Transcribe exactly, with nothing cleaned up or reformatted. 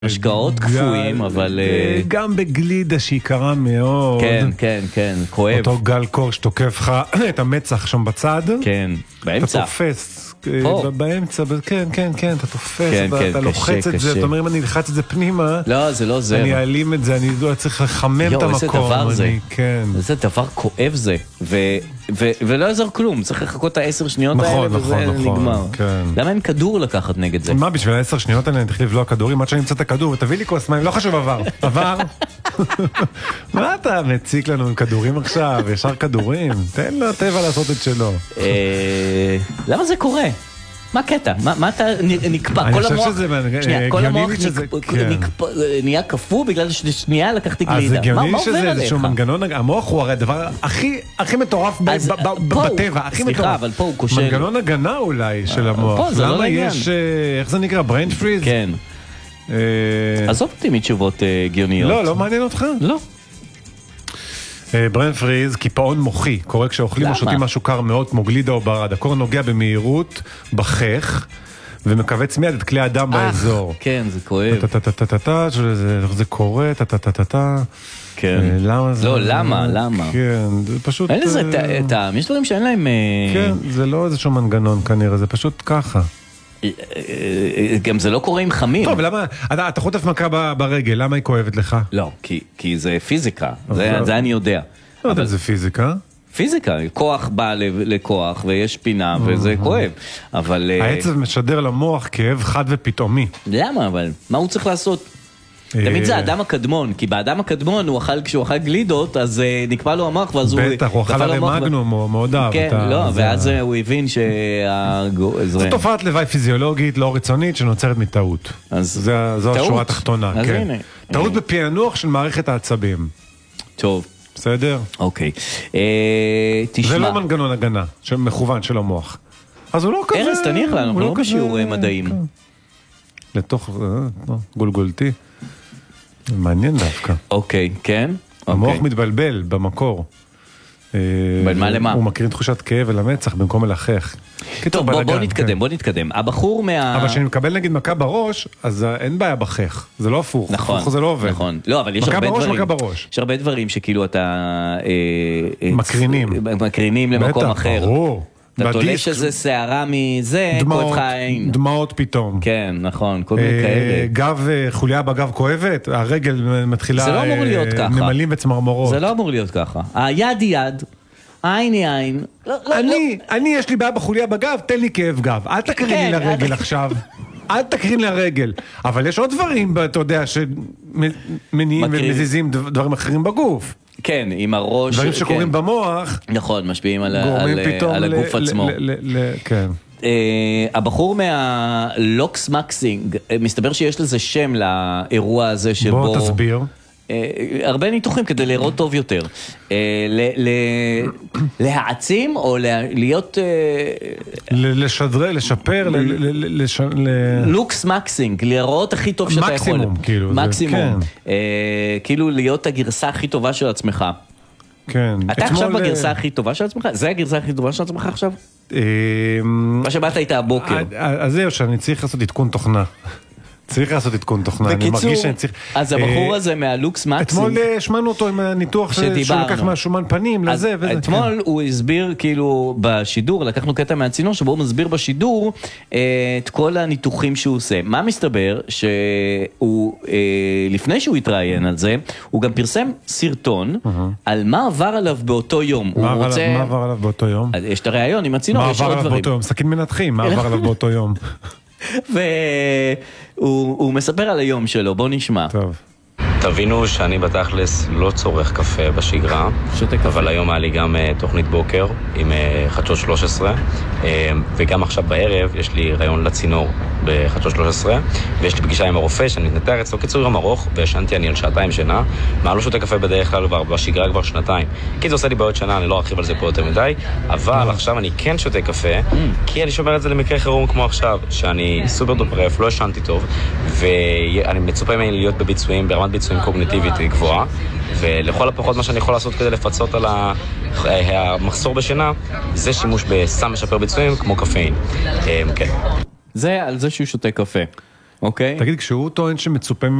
השקעות קפואים, אבל... גם בגלידה שהיא קרה מאוד. כן, כן, כן, כואב. אותו גל קור שתוקף לך את המצח שם בצד. כן, באמצע. אתה תופס. באמצע, כן, כן, כן, אתה תופס, אתה לוחץ את זה, אתה אומר אם אני אלחץ את זה פנימה, לא, זה לא זה. אני אעלים את זה, אני לא צריך לחמם את המקום. איזה דבר זה. כן. איזה דבר כואב זה. ולא יעזור כלום, צריך לחכות את העשר שניות האלה וזה נגמר. למה אין כדור לקחת נגד זה? מה, בשביל העשר שניות האלה אני תחליף לבלוע כדורים, עד שאני אמצא את הכדור, ותביא לי כוס מים, לא חשוב עבר. עבר. מה אתה מציק לנו עם כדורים עכשיו? ישר כדורים? תן לו הטבע לעשות את שלו. למה זה קורה? מה הקטע? מה אתה נקפא? כל המוח... שנייה, כל המוח נהיה קפוא בגלל ששנייה לקחתי גלידה. אז הגיוני שזה איזשהו מנגנון... המוח הוא הרי הדבר הכי מטורף בטבע, הכי מטורף. סליחה, אבל פה הוא קושל. מנגנון הגנה אולי של המוח. פה זה לא לעניין. למה יש... איך זה נקרא? brain freeze? כן. עזוב אותי מתשובות הגיוניות. לא, לא מעניין אותך? לא. brain freeze, קיפאון מוחי, קורה כשאוכלים או שותים משהו קר מאוד כמו גלידה או ברד, הקור נוגע במהירות בחך ומקבץ מיד את כלי הדם באזור. כן, זה כואב. זה קורה, כן. למה זה? לא, למה, למה? כן, זה פשוט... אין לזה טעם, יש דברים שאין להם... כן, זה לא איזשהו מנגנון כנראה, זה פשוט ככה. גם זה לא קורה עם חמים. טוב, למה? אתה חוטף מכה ברגל, למה היא כואבת לך? לא, כי זה פיזיקה, זה אני יודע. לא יודע, זה פיזיקה. פיזיקה, כוח בא לכוח ויש פינה וזה כואב, אבל... העצב משדר למוח כאב חד ופתאומי. למה אבל? מה הוא צריך לעשות? תמיד זה האדם הקדמון, כי באדם הקדמון הוא אכל, כשהוא אכל גלידות, אז נקפא לו המוח, ואז הוא... בטח, הוא אכל הרי מגנום, הוא מאוד אהב. כן, לא, ואז הוא הבין שה... זו תופעת לוואי פיזיולוגית לא רצונית שנוצרת מטעות. זו השורה התחתונה, כן. טעות בפענוח של מערכת העצבים. טוב. בסדר? אוקיי. תשמע. זה לא מנגנון הגנה, מכוון של המוח. אז הוא לא כזה... ארז, תניח לנו, לא בשיעור מדעים. לתוך גולגולתי. מעניין דווקא. אוקיי, כן? המוח מתבלבל במקור. מה למה? הוא מקרין תחושת כאב אל המצח במקום אל החך. טוב, בוא נתקדם, בוא נתקדם. הבחור מה... אבל כשאני מקבל נגיד מכה בראש, אז אין בעיה בחך. זה לא הפוך. נכון. זה לא עובד. נכון. לא, אבל יש הרבה דברים. מכה בראש, מכה בראש. יש הרבה דברים שכאילו אתה... מקרינים. מקרינים למקום אחר. בטח, ברור. אתה תולש איזה שערה מזה, כואב לך העין. דמעות פתאום. כן, נכון, כל מיני כאלה. גב, חוליה בגב כואבת, הרגל מתחילה... זה לא אמור להיות ככה. נמלים וצמרמורות. זה לא אמור להיות ככה. היד היא יד, העין היא עין. אני, אני יש לי בעיה בחוליה בגב, תן לי כאב גב. אל תקרין לי לרגל עכשיו. אל תקרין לרגל. אבל יש עוד דברים, אתה יודע, שמניעים ומזיזים דברים אחרים בגוף. כן, עם הראש... דברים שקורים במוח... נכון, משפיעים על הגוף עצמו. כן. הבחור מהלוקס מקסינג, מסתבר שיש לזה שם לאירוע הזה שבו... בוא תסביר. הרבה ניתוחים כדי לראות טוב יותר. להעצים או להיות... לשדרה, לשפר, לוקס מקסינג, לראות הכי טוב שאתה יכול. מקסימום, כאילו. מקסימום. כאילו להיות הגרסה הכי טובה של עצמך. כן. אתה עכשיו בגרסה הכי טובה של עצמך? זה הגרסה הכי טובה של עצמך עכשיו? מה שבאת איתה הבוקר. אז זהו, שאני צריך לעשות עדכון תוכנה. צריך לעשות עדכון תוכנה, אני מרגיש שאני צריך... אז הבחור הזה מהלוקס מקסינג... אתמול שמענו אותו עם הניתוח שהוא לקח מהשומן פנים לזה וזה. אתמול הוא הסביר כאילו בשידור, לקחנו קטע מהצינור שבו הוא מסביר בשידור את כל הניתוחים שהוא עושה. מה מסתבר שהוא, לפני שהוא התראיין על זה, הוא גם פרסם סרטון על מה עבר עליו באותו יום. מה עבר עליו באותו יום? יש את הראיון עם הצינור, יש עוד דברים. מה עבר עליו באותו יום? סכין מנתחים, מה עבר עליו באותו יום? והוא מספר על היום שלו, בוא נשמע. טוב. תבינו שאני בתכלס לא צורך קפה בשגרה, אבל היום היה לי גם תוכנית בוקר עם חדשות שלוש עשרה, וגם עכשיו בערב יש לי רעיון לצינור בחדשות שלוש עשרה, ויש לי פגישה עם הרופא שאני מתנתח אצלו קיצור יום ארוך, וישנתי אני על שעתיים שינה, מה לא שותה קפה בדרך כלל כבר בשגרה כבר שנתיים. כי זה עושה לי בעיות שנה, אני לא ארחיב על זה פה יותר מדי, אבל עכשיו אני כן שותה קפה, כי אני שומר את זה למקרה חירום כמו עכשיו, שאני סופר דופרף, לא ישנתי טוב, ואני מצופה ממני להיות בביצועים, ברמת ביצועים קוגניטיבית גבוהה, ולכל הפחות מה שאני יכול לעשות כדי לפצות על המחסור בשינה, זה שימוש בסם משפר ביצועים כמו קפאין. כן. זה על זה שהוא שותה קפה. אוקיי. תגיד, כשהוא טוען שמצופה